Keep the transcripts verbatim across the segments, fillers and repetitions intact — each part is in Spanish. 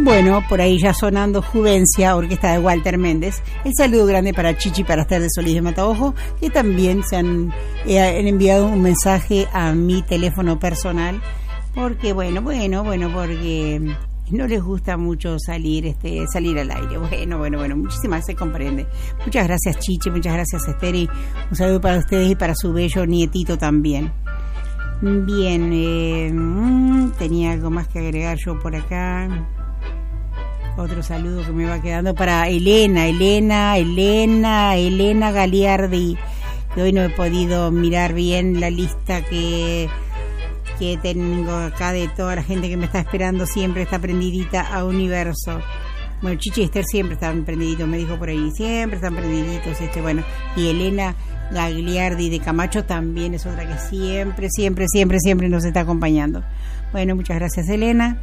Bueno, por ahí ya sonando Juvencia, orquesta de Walter Méndez. El saludo grande para Chichi, para Esther de Solís de Mataojo, que también se han, eh, han enviado un mensaje a mi teléfono personal, porque bueno, bueno, bueno, porque no les gusta mucho salir este salir al aire. Bueno, bueno, bueno, muchísimas, se comprende. Muchas gracias, Chichi, muchas gracias, Esther, y un saludo para ustedes y para su bello nietito también. Bien, eh, mmm, tenía algo más que agregar yo por acá. Otro saludo que me va quedando para Elena, Elena, Elena, Elena Galiardi, que hoy no he podido mirar bien la lista que, que tengo acá de toda la gente que me está esperando, siempre está prendidita a Universo. Bueno, Chichi y Esther siempre están prendiditos, me dijo por ahí, siempre están prendiditos, este, bueno, y Elena Gagliardi de Camacho también es otra que siempre, siempre, siempre, siempre nos está acompañando. Bueno, muchas gracias, Elena.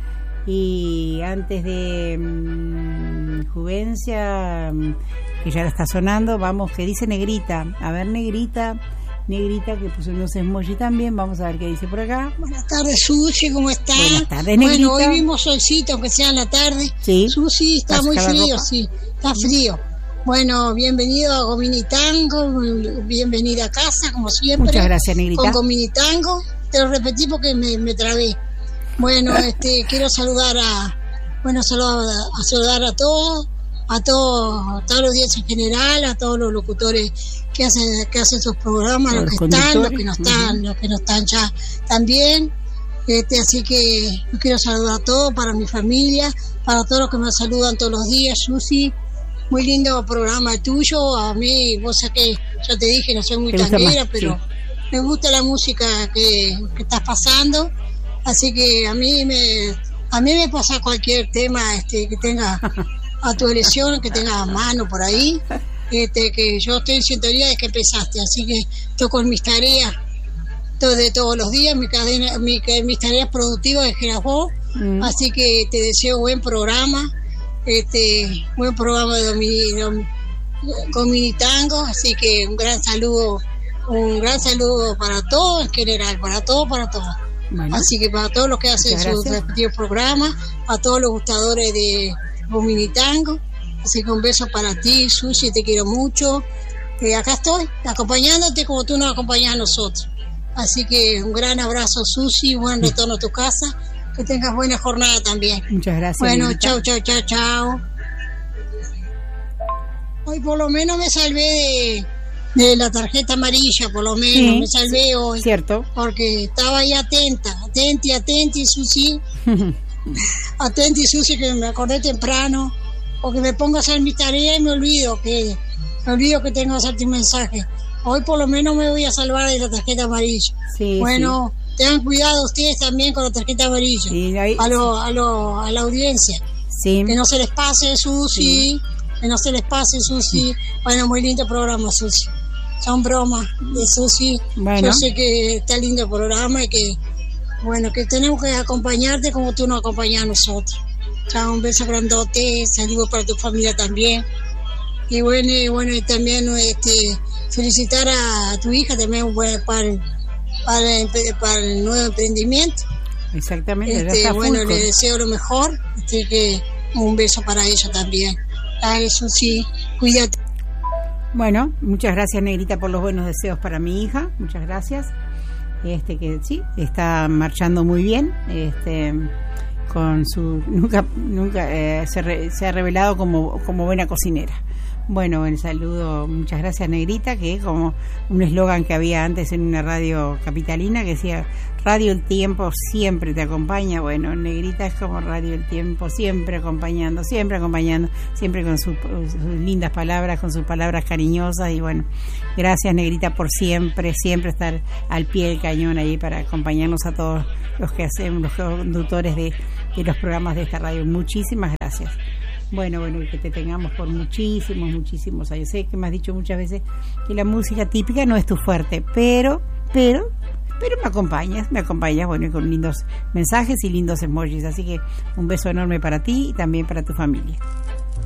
Y antes de mmm, Juvencia, que ya la está sonando, vamos, que dice Negrita. A ver, Negrita, Negrita, que puso unos emoji también. Vamos a ver qué dice por acá. Buenas tardes, Susi, ¿cómo está? Buenas tardes, Negrita. Bueno, hoy vimos solcito, aunque sea en la tarde. Sí. Susi, está muy frío, ropa? Sí, está frío. Bueno, bienvenido a Gominitango, bienvenida a casa, como siempre. Muchas gracias, Negrita. Con Gominitango, te lo repetí porque me, me trabé. Bueno, este, quiero saludar a, bueno, saludar a, a saludar a todos, a todos, a todos los días en general, a todos los locutores que hacen, que hacen sus programas, los, los que están, los que no están, uh-huh. los que no están ya también. Este, así que yo quiero saludar a todos, para mi familia, para todos los que me saludan todos los días, Susi. Muy lindo programa tuyo. A mí, vos sabés que yo te dije, no soy muy tanguera, pero sí, me gusta la música que, que estás pasando. Así que a mí me a mí me pasa cualquier tema este que tenga a tu elección, que tenga a mano por ahí, este que yo estoy en sintonía de que empezaste. Así que estoy con mis tareas todo, de todos los días, mi cadena, mi, mis tareas productivas de Girafó. Mm. Así que te deseo buen programa. Este buen programa de Domini, Gominitango, así que un gran saludo, un gran saludo para todos en general, para todos, para todos. Bueno, así que para todos los que hacen sus respectivos programas, a todos los gustadores de Gominitango, así que un beso para ti, Susi, te quiero mucho. Eh, acá estoy, acompañándote como tú nos acompañas a nosotros. Así que un gran abrazo, Susi, buen retorno a tu casa. Que tengas buena jornada también. Muchas gracias. Bueno, chao, chao, chao, chao. Hoy por lo menos me salvé de, de la tarjeta amarilla, por lo menos. Sí, me salvé hoy. Cierto. Porque estaba ahí atenta, atenti, atenti, Susi. Atenti, Susi, que me acordé temprano. Porque me pongo a hacer mis tareas y me olvido que, me olvido que tengo que hacerte un mensaje. Hoy por lo menos me voy a salvar de la tarjeta amarilla. Sí, bueno. Sí. Tengan cuidado ustedes también con la tarjeta amarilla, sí, ahí, a, lo, a, lo, a la audiencia, sí. Que no se les pase, Susi, sí. Que no se les pase, Susi. Sí. Bueno, muy lindo programa, Susi. Son bromas de Susi. Bueno. Yo sé que está lindo el programa y que, bueno, que tenemos que acompañarte como tú nos acompañas a nosotros. Chao, un beso grandote, saludos para tu familia también. Y bueno, y bueno, y también este, felicitar a tu hija también para el Para el, para el nuevo emprendimiento. Exactamente. Este, está bueno, full, le deseo lo mejor. Así que un beso para ella también. A eso sí, cuídate. Bueno, muchas gracias, Negrita, por los buenos deseos para mi hija. Muchas gracias. Este que sí, está marchando muy bien. Este con su nunca nunca eh, se, re, se ha revelado como como buena cocinera. Bueno, el saludo, muchas gracias, Negrita, que es como un eslogan que había antes en una radio capitalina que decía, Radio El Tiempo siempre te acompaña. Bueno, Negrita es como Radio El Tiempo, siempre acompañando, siempre acompañando, siempre con su, sus lindas palabras, con sus palabras cariñosas. Y bueno, gracias, Negrita, por siempre, siempre estar al pie del cañón ahí para acompañarnos a todos los que hacemos, los conductores de, de los programas de esta radio. Muchísimas gracias. Bueno, bueno, que te tengamos por muchísimos, muchísimos años. Sé que me has dicho muchas veces que la música típica no es tu fuerte, pero, pero, pero me acompañas, me acompañas, bueno, con lindos mensajes y lindos emojis. Así que un beso enorme para ti y también para tu familia.